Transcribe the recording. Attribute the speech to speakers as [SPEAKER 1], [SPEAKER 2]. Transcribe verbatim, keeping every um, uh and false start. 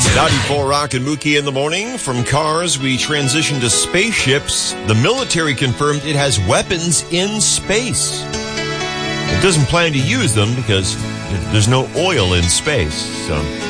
[SPEAKER 1] ninety-four Rock and Mookie in the morning. From cars, we transition to spaceships. The military confirmed it has weapons in space. It doesn't plan to use them because there's no oil in space. So